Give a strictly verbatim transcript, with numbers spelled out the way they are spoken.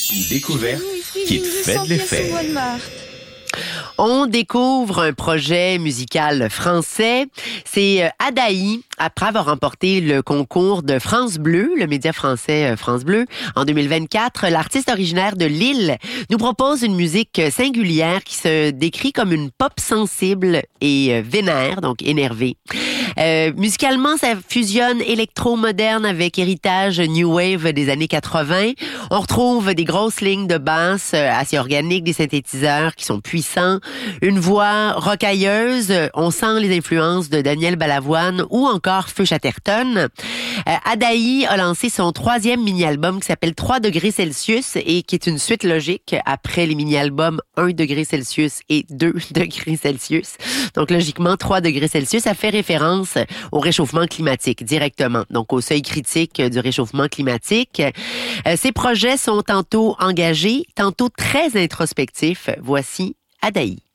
Une découverte qui te fait de l'effet. On découvre un projet musical français. C'est Adaï, après avoir remporté le concours de France Bleu, le média français France Bleu, en deux mille vingt-quatre. L'artiste originaire de Lille nous propose une musique singulière qui se décrit comme une pop sensible et vénère, donc énervée. Euh, musicalement, ça fusionne électro-moderne avec héritage new wave des années quatre-vingts. On retrouve des grosses lignes de basse assez organiques, des synthétiseurs qui sont puissants, une voix rocailleuse. On sent les influences de Daniel Balavoine ou encore Feu Chatterton. Euh, Adaï a lancé son troisième mini-album qui s'appelle trois degrés Celsius et qui est une suite logique après les mini-albums un degré Celsius et deux degrés Celsius. Donc logiquement, trois degrés Celsius, ça fait référence au réchauffement climatique directement, donc au seuil critique du réchauffement climatique. Euh, ces projets sont tantôt engagés, tantôt très introspectifs. Voici Adaï.